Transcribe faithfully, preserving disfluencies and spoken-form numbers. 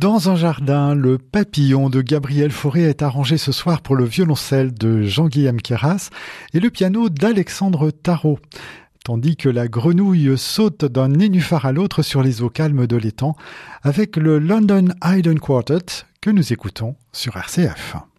Dans un jardin, le papillon de Gabriel Fauré est arrangé ce soir pour le violoncelle de Jean-Guillaume Queyras et le piano d'Alexandre Tarot. Tandis que la grenouille saute d'un nénuphar à l'autre sur les eaux calmes de l'étang avec le London Haydn Quartet que nous écoutons sur R C F.